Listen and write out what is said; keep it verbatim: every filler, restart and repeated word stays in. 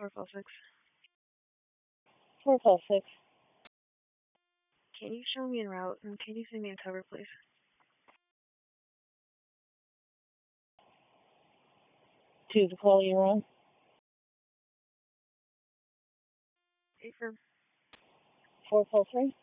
four four six. four five six. Can you show me en route and can you send me a cover, please? To the call you're on? Affirm. four four three.